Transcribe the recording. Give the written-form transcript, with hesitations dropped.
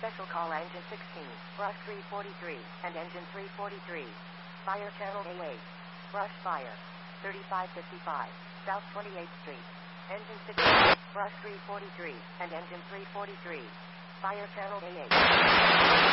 Special call engine 16, brush 343, and engine 343. Fire channel A8. Brush fire. 3555, South 28th Street. Engine 16, brush 343, and engine 343. Fire channel A8.